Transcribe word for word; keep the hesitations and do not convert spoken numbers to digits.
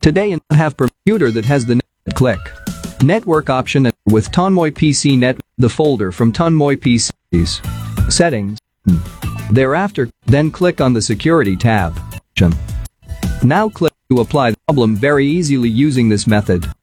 Today you have computer that has the net click network option and with Tonmoy P C Net the folder from Tonmoy P Cs. Settings. Thereafter, then click on the security tab. Now click to apply the problem very easily using this method.